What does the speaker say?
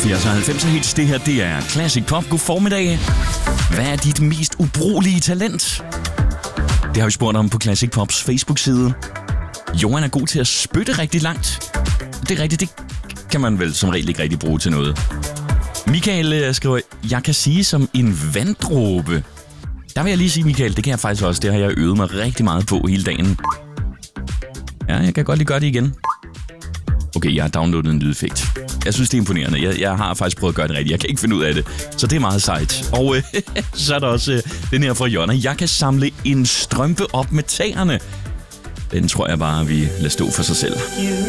80'er og 90'er hits. Det her, det er Classic Pop. God formiddag. Hvad er dit mest ubrugelige talent? Det har vi spurgt om på Classic Pops Facebook-side. Johan er god til at spytte rigtig langt. Det er rigtigt, det kan man vel som regel ikke rigtig bruge til noget. Michael skriver, jeg kan sige som en vanddråbe. Der vil jeg lige sige, Michael, det kan jeg faktisk også. Det har jeg øvet mig rigtig meget på hele dagen. Ja, jeg kan godt lige gøre det igen. Okay, jeg har downloadet en lydeffekt. Jeg synes, det er imponerende. Jeg har faktisk prøvet at gøre det rigtigt. Jeg kan ikke finde ud af det. Så det er meget sejt. Og så er der også den her fra Jonna. Jeg kan samle en strømpe op med tæerne. Den tror jeg bare, vi lader stå for sig selv.